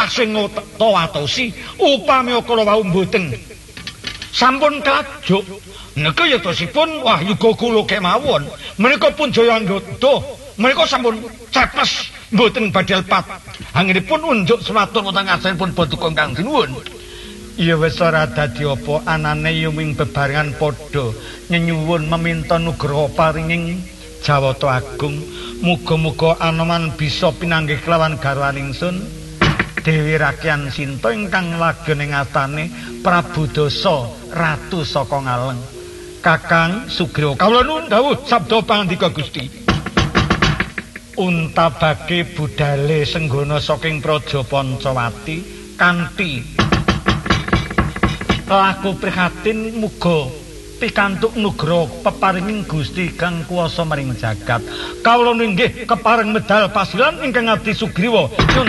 tasing tawatosi upami kala wau mboten sampun kajuk nika yatosipun wahyuga kula kemawon menika pun jaya anggoda menika sampun cepes mboten badhe lepat anggenipun unjuk sematur wonten ngasanipun paduka kang dinuwun. Ya wis ora dadi apa anane yuming bebarengan padha nyenyuwun meminta nugraha paringing Jawata Agung. Muga-muga Anoman bisa pinanggih kelawan garwaning ingsun Dewi Rakyan Sinta ingkang lagene ngatane Prabu Dasa ratu saka Ngaleng. Kakang Sugriwa kawula nuwun dawuh sabda pangandika Gusti. Untabake budale senggana saking Praja Pancawati kanthi laku prihatin muga pikantuk nugraha peparinging Gusti kang kuwasa maring jagat. Kawula inggih kepareng medal pasilan ingkang abdi Sugriwa nyun